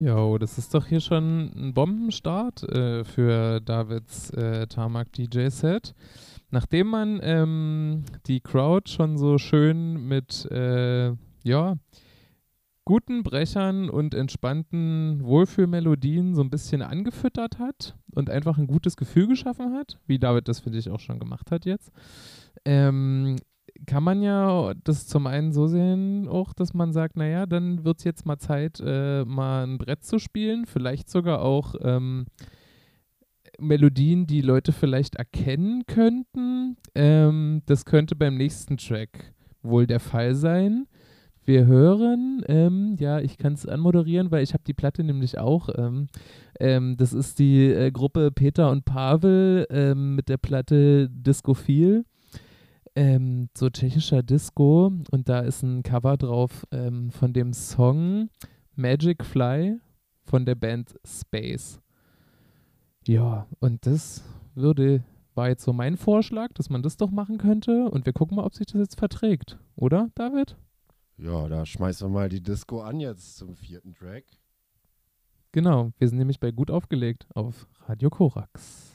Jo, das ist doch hier schon ein Bombenstart für Davids Tarmac DJ-Set. Nachdem man die Crowd schon so schön mit ja, guten Brechern und entspannten Wohlfühlmelodien so ein bisschen angefüttert hat und einfach ein gutes Gefühl geschaffen hat, wie David das, finde ich, auch schon gemacht hat jetzt, ähm, kann man ja das zum einen so sehen, auch, dass man sagt, naja, dann wird es jetzt mal Zeit, mal ein Brett zu spielen, vielleicht sogar auch Melodien, die Leute vielleicht erkennen könnten. Das könnte beim nächsten Track wohl der Fall sein. Wir hören, ja, ich kann es anmoderieren, weil ich habe die Platte nämlich auch. Das ist die Gruppe Peter und Pavel mit der Platte Discophil, so tschechischer Disco, und da ist ein Cover drauf von dem Song Magic Fly von der Band Space. Ja, und war jetzt so mein Vorschlag, dass man das doch machen könnte, und wir gucken mal, ob sich das jetzt verträgt. Oder, David? Ja, da schmeißen wir mal die Disco an jetzt zum vierten Track. Genau, wir sind nämlich bei Gut aufgelegt auf Radio Korax.